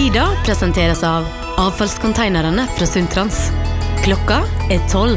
Frida presenteres av avfallskonteinerne fra Sundtrans. Klokka 12.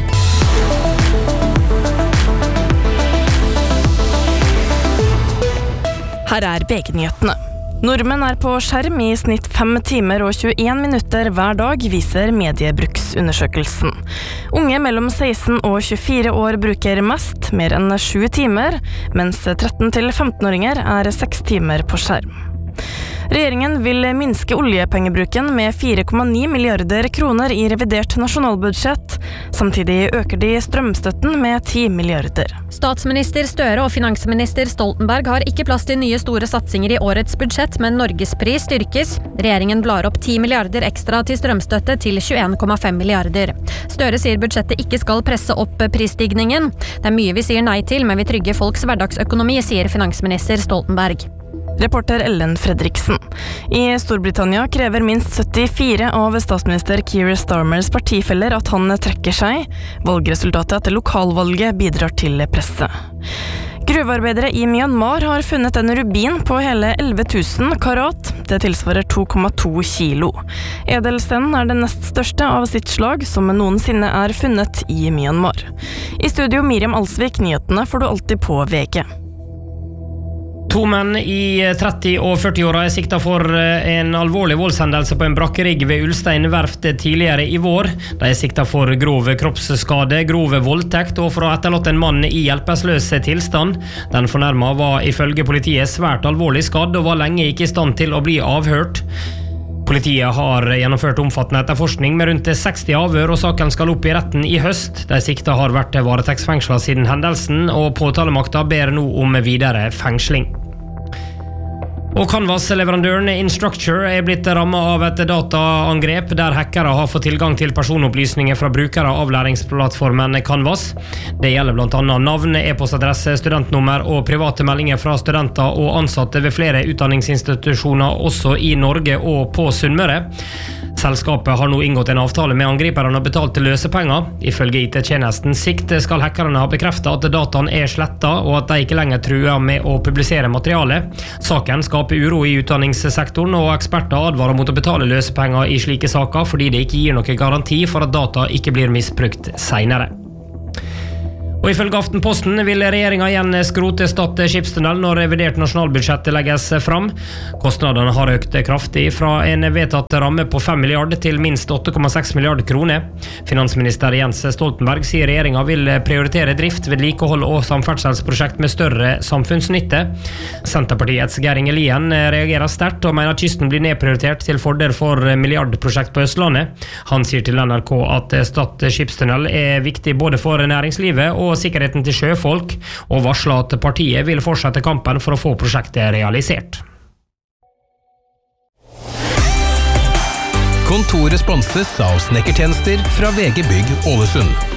Her VG-nyhetene. Nordmenn på skjerm i snitt 5 timer og 21 minutter hver dag, viser mediebruksundersøkelsen. Unge mellom 16 og 24 år bruker mest, mer enn 7 timer, mens 13-15-åringer 6 timer på skjerm. Regjeringen vil minske oljepengebruken med 4,9 milliarder kroner i revidert nasjonalbudsjett. Samtidig øker de strømstøtten med 10 milliarder. Statsminister Støre og finansminister Stoltenberg har ikke plass til nye store satsinger i årets budsjett, men Norgespris styrkes. Regjeringen blar opp 10 milliarder ekstra til strømstøtte til 21,5 milliarder. Støre sier budsjettet ikke skal presse opp prisstigningen. Det mye vi sier nei til, men vi trygger folks hverdagsøkonomi, sier finansminister Stoltenberg. Reporter Ellen Fredriksen. I Storbritannia krever minst 74 av statsminister Keir Starmers partifeller at han trekker seg. Valgresultatet etter lokalvalget bidrar til presset. Gruvearbeidere i Myanmar har funnet en rubin på hele 11 000 karat. Det tilsvarer 2,2 kilo. Edelsten den nest største av sitt slag som noensinne funnet i Myanmar. I studio Miriam Alsvik, nyhetene får du alltid på VG. 2 menn i 30- og 40-åra siktet for en alvorlig voldshendelse på en brakkerigg ved Ulstein verft tidligere i vår. De siktet for grov kroppsskade, grov voldtekt og for å ha etterlatt en mann i hjelpeløs tilstand. Den fornærmede var ifølge politiet svært alvorlig skadd og var lenge ikke i stand til å bli avhørt. Politiet har gjennomført omfattende etterforskning med rundt 60 avhør, og saken skal opp i retten i høst. De sikta har vært varetektsfengslet siden hendelsen, og påtalemakta ber nå om videre fengsling. Og Canvas-leverandøren Instructure blitt rammet av et dataangrep der hackere har fått tilgang til personopplysninger fra brukere av læringsplattformen Canvas. Det gjelder blant annet navn, e-postadresse, studentnummer og private meldinger fra studenter og ansatte ved flere utdanningsinstitusjoner også i Norge og på Sunnmøre. Selskapet har nå inngått en avtale med angriperne og betalt til løsepenger. Ifølge IT-tjenesten Sikt skal hackerne ha bekreftet at dataen slettet og at de ikke lenger truer med å publisere materiale. Saken skaper uro i utdanningssektoren, og eksperter advarer mot å betale løsepenger i slike saker fordi det ikke gir noen garanti for at data ikke blir misbrukt senere. Og ifølge Aftenposten vil regjeringen igjen skrote Stad skipstunnel når revidert nasjonalbudsjett legges fram. Kostnadene har økt kraftig fra en vedtatt ramme på 5 milliarder til minst 8,6 milliarder kroner. Finansminister Jens Stoltenberg sier regjeringen vil prioritere drift, vedlikehold og samferdselsprosjekt med større samfunnsnytte. Senterpartiets Geir Inge Lien reagerer sterkt og mener kysten blir nedprioritert til fordel for milliardprosjekt på Østlandet. Han sier til NRK at Stad skipstunnel viktig både for næringslivet og sikkerheten til sjøfolk, og varsler at partiet vil fortsette kampen for å få prosjektet realisert. Kontoret sponses av snekkertjenester fra VG Bygg Ålesund.